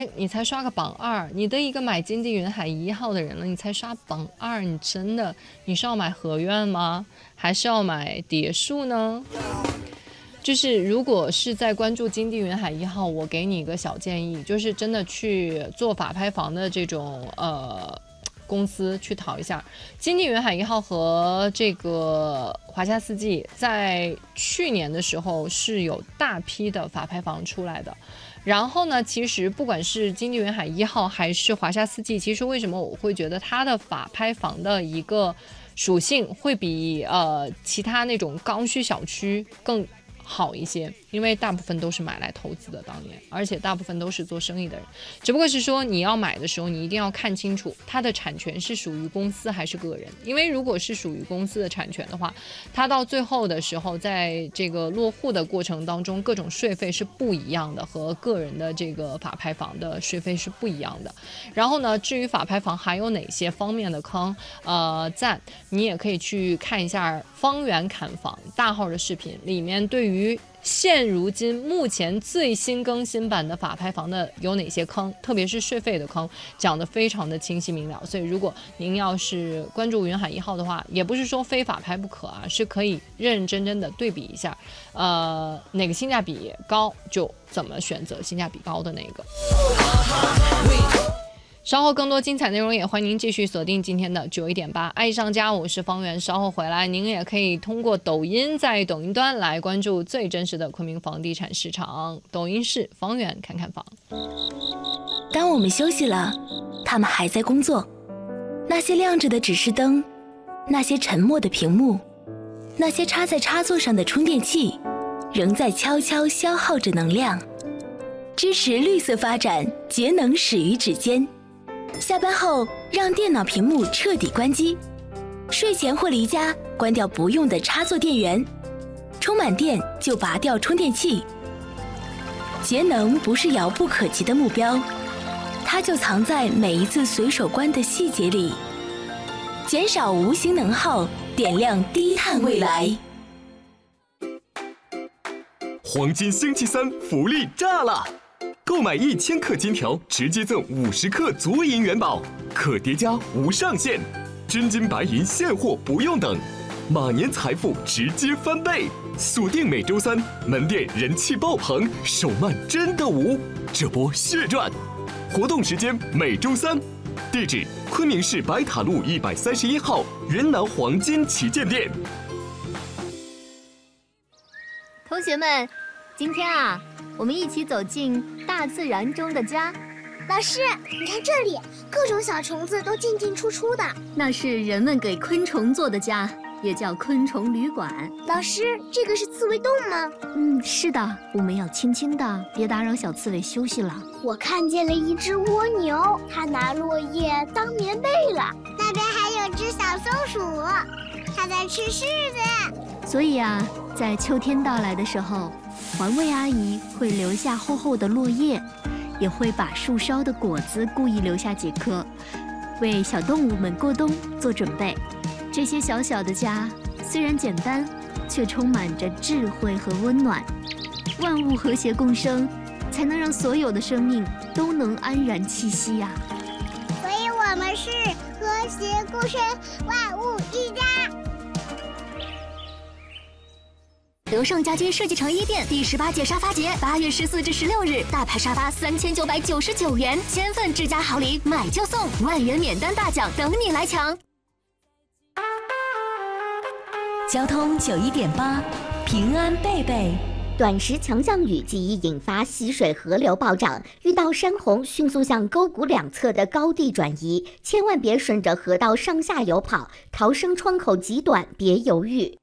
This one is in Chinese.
你才刷个榜2，你的一个买金地云海1号的人了，你才刷榜2，你真的你是要买合院吗？还是要买蝶树呢？就是如果是在关注金地云海1号，我给你一个小建议，就是真的去做法拍房的这种公司去淘一下。金地云海1号和这个华夏四季在去年的时候是有大批的法拍房出来的。然后呢，其实不管是金地云海1号还是华夏四季，其实为什么我会觉得它的法拍房的一个属性会比其他那种刚需小区更好一些，因为大部分都是买来投资的当年，而且大部分都是做生意的人，只不过是说你要买的时候，你一定要看清楚它的产权是属于公司还是个人，因为如果是属于公司的产权的话，它到最后的时候，在这个落户的过程当中，各种税费是不一样的，和个人的这个法拍房的税费是不一样的。然后呢，至于法拍房还有哪些方面的坑，你也可以去看一下方圆砍房大号的视频，里面对于现如今目前最新更新版的法拍房的有哪些坑，特别是税费的坑，讲得非常的清晰明了。所以如果您要是关注云海1号的话，也不是说非法拍不可啊，是可以认认真真的对比一下，哪个性价比高就怎么选择性价比高的那个。稍后更多精彩内容，也欢迎您继续锁定今天的91.8爱上家，我是方圆。稍后回来，您也可以通过抖音在抖音端来关注最真实的昆明房地产市场。抖音是方圆看看房。 当我们休息了，他们还在工作。那些亮着的指示灯，那些沉默的屏幕，那些插在插座上的充电器，仍在悄悄消耗着能量。支持绿色发展，节能始于指尖。下班后，让电脑屏幕彻底关机；睡前或离家，关掉不用的插座电源。充满电就拔掉充电器。节能不是遥不可及的目标，它就藏在每一次随手关的细节里。减少无形能耗，点亮低碳未来。 黄金星期三福利炸了！购买1000克金条，直接赠50克足银元宝，可叠加无上限，真金白银现货不用等，马年财富直接翻倍。锁定每周三，门店人气爆棚，手慢真的无，这波血赚！活动时间每周三，地址昆明市白塔路131号云南黄金旗舰店。 同学们，今天我们一起走进大自然中的家。 老师，你看这里，各种小虫子都进进出出的。 那是人们给昆虫做的家，也叫昆虫旅馆。 老师，这个是刺猬洞吗？ 是的，我们要轻轻的，别打扰小刺猬休息了。 我看见了一只蜗牛，它拿落叶当棉被了。 那边还有只小松鼠，它在吃柿子。 所以在秋天到来的时候，环卫阿姨会留下厚厚的落叶，也会把树梢的果子故意留下几颗，为小动物们过冬做准备。这些小小的家虽然简单，却充满着智慧和温暖。万物和谐共生，才能让所有的生命都能安然栖息呀。 所以我们是和谐共生，万物一家。 德胜家居设计城一店第18届沙发节8月14至16日，大牌沙发3999元，1000份智家好礼买就送，10000元免单大奖等你来抢。 交通91.8，平安贝贝。 短时强降雨极易引发溪水河流暴涨，遇到山洪迅速向沟谷两侧的高地转移，千万别顺着河道上下游跑，逃生窗口极短，别犹豫。